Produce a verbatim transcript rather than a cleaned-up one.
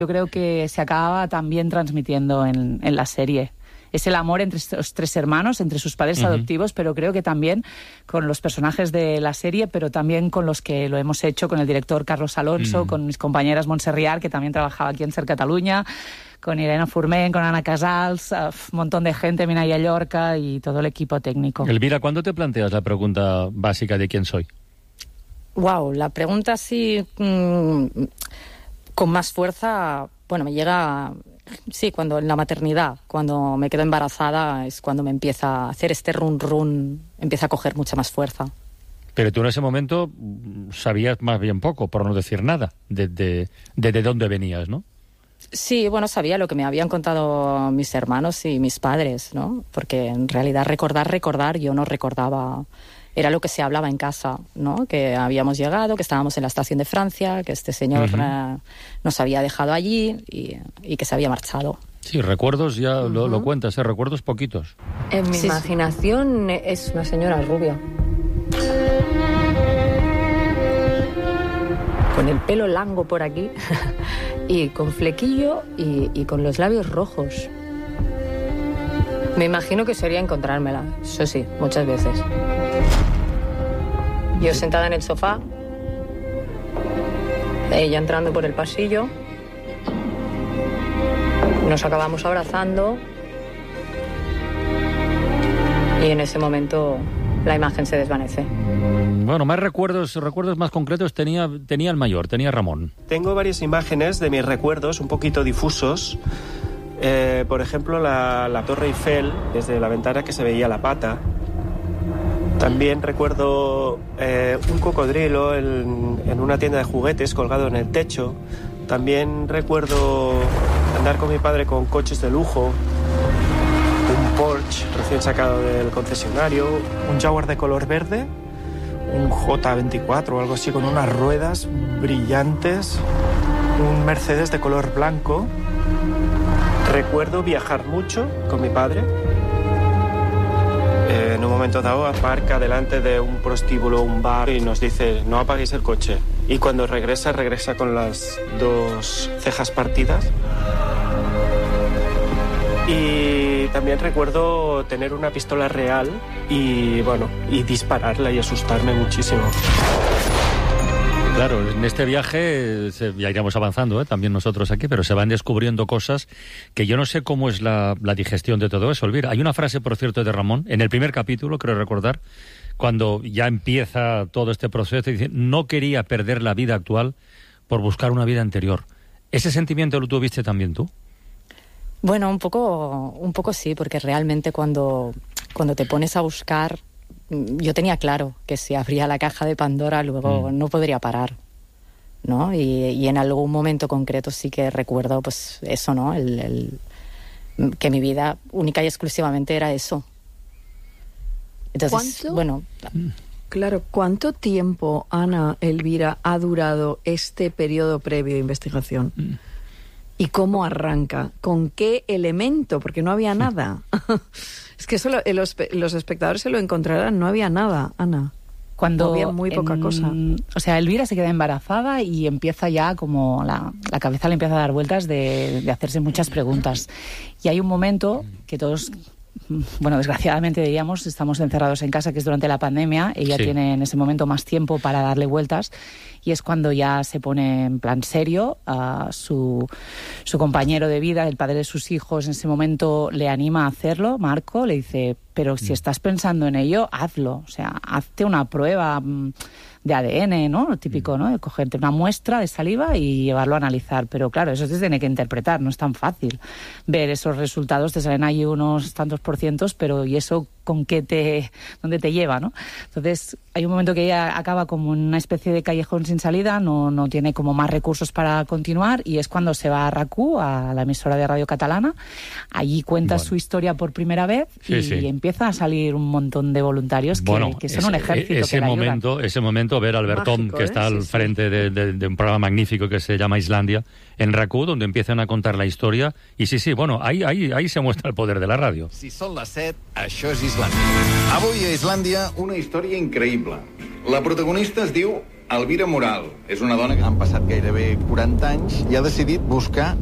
Yo creo que se acaba también transmitiendo en, en la serie. Es el amor entre estos tres hermanos, entre sus padres uh-huh. adoptivos, pero creo que también con los personajes de la serie, pero también con los que lo hemos hecho, con el director Carlos Alonso, uh-huh. con mis compañeras Montse Riar, que también trabajaba aquí en Ser Catalunya, con Irene Forment, con Ana Casals, un uh, montón de gente, Minaya Llorca y todo el equipo técnico. Elvira, ¿cuándo te planteas la pregunta básica de quién soy? Wow, la pregunta sí mmm, con más fuerza, bueno, me llega... Sí, cuando en la maternidad, cuando me quedo embarazada, es cuando me empieza a hacer este run run, empieza a coger mucha más fuerza. Pero tú en ese momento sabías más bien poco, por no decir nada, de, de, de, de dónde venías, ¿no? Sí, bueno, sabía lo que me habían contado mis hermanos y mis padres, ¿no? Porque en realidad recordar, recordar, yo no recordaba... Era lo que se hablaba en casa, ¿no? Que habíamos llegado, que estábamos en la estación de Francia, que este señor uh-huh. eh, nos había dejado allí y, y que se había marchado. Sí, recuerdos ya uh-huh. lo, lo cuentas, ¿eh? Recuerdos poquitos. En mi sí, imaginación sí. es una señora rubia. Con el pelo largo por aquí y con flequillo y, y con los labios rojos. Me imagino que sería encontrármela, eso sí, muchas veces. Yo sentada en el sofá, ella entrando por el pasillo, nos acabamos abrazando y en ese momento la imagen se desvanece. Bueno, más recuerdos, recuerdos más concretos tenía, tenía el mayor, tenía Ramón. Tengo varias imágenes de mis recuerdos, un poquito difusos. Eh, por ejemplo, la, la Torre Eiffel, desde la ventana que se veía la pata. También recuerdo eh, un cocodrilo en, en una tienda de juguetes colgado en el techo. También recuerdo andar con mi padre con coches de lujo, un Porsche recién sacado del concesionario, un Jaguar de color verde, un J veinticuatro o algo así con unas ruedas brillantes, un Mercedes de color blanco. Recuerdo viajar mucho con mi padre. Eh, en un momento dado aparca delante de un prostíbulo, un bar, y nos dice, no apaguéis el coche. Y cuando regresa, regresa con las dos cejas partidas. Y también recuerdo tener una pistola real y, bueno, y dispararla y asustarme muchísimo. Claro, en este viaje se, ya iremos avanzando, ¿eh? También nosotros aquí, pero se van descubriendo cosas que yo no sé cómo es la, la digestión de todo eso, Elvira. Hay una frase, por cierto, de Ramón, en el primer capítulo, creo recordar, cuando ya empieza todo este proceso, dice, no quería perder la vida actual por buscar una vida anterior. ¿Ese sentimiento lo tuviste también tú? Bueno, un poco, un poco sí, porque realmente cuando, cuando te pones a buscar... Yo tenía claro que si abría la caja de Pandora luego mm. no podría parar, ¿no? Y, y en algún momento concreto sí que recuerdo pues eso, ¿no? El, el, que mi vida única y exclusivamente era eso. Entonces, ¿cuánto? Bueno... Claro, ¿cuánto tiempo, Ana, Elvira, ha durado este periodo previo de investigación? Mm. ¿Y cómo arranca? ¿Con qué elemento? Porque no había nada. Es que eso lo, los, los espectadores se lo encontrarán, no había nada, Ana. Cuando había muy poca en, cosa. O sea, Elvira se queda embarazada y empieza ya como la, la cabeza le empieza a dar vueltas de, de hacerse muchas preguntas. Y hay un momento que todos... Bueno, desgraciadamente diríamos, estamos encerrados en casa, que es durante la pandemia. Ella sí. tiene en ese momento más tiempo para darle vueltas y es cuando ya se pone en plan serio. Uh, su, su compañero de vida, el padre de sus hijos, en ese momento le anima a hacerlo. Marco le dice, pero si estás pensando en ello, hazlo. O sea, hazte una prueba um, de A D N, ¿no? Lo típico, ¿no? De cogerte una muestra de saliva y llevarlo a analizar. Pero claro, eso se tiene que interpretar, no es tan fácil ver esos resultados. Te salen ahí unos tantos por cientos, pero ¿y eso con qué te, dónde te lleva, ¿no? Entonces, hay un momento que ella acaba como una especie de callejón sin salida, no, no tiene como más recursos para continuar, y es cuando se va a RAC1, a la emisora de radio catalana. Allí cuenta bueno. su historia por primera vez sí, y sí. empieza a salir un montón de voluntarios que, bueno, que son ese, un ejército ese que la momento, ayudan. Ese momento, ver a Albertón, Mágico, que ¿eh? está al sí, frente sí. De, de, de un programa magnífico que se llama Islandia, en RAC1, donde empiezan a contar la historia, y sí, sí, bueno, ahí, ahí, ahí se muestra el poder de la ràdio. Si són les set, això és Islàndia. Avui a Islàndia, una història increïble. La protagonista es diu Elvira Moral és una dona que han passat gairebé quaranta anys i ha decidit buscar